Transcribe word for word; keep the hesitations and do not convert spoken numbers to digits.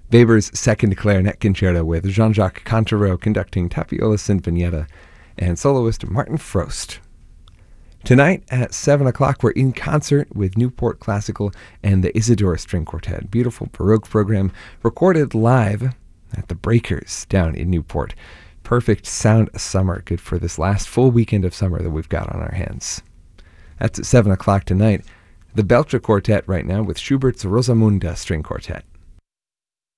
Weber's Second Clarinet Concerto with Jean-Jacques Cantereau conducting Tapiola Sinfonietta and soloist Martin Frost. Tonight at seven o'clock, we're in concert with Newport Classical and the Isidore String Quartet. Beautiful Baroque program recorded live at the Breakers down in Newport. Perfect sound summer, good for this last full weekend of summer that we've got on our hands. That's at seven o'clock tonight. The Belcher Quartet right now with Schubert's Rosamunda String Quartet.